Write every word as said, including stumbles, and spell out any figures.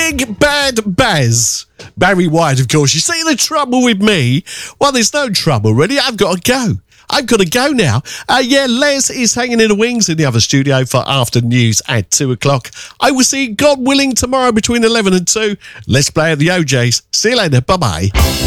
Big Bad Baz. Barry White, of course. You see the trouble with me? Well, there's no trouble, really. I've got to go. I've got to go now. Uh, yeah, Les is hanging in the wings in the other studio for after news at two o'clock. I will see you, God willing, tomorrow between eleven and two. Let's play at the O Js. See you later. Bye-bye.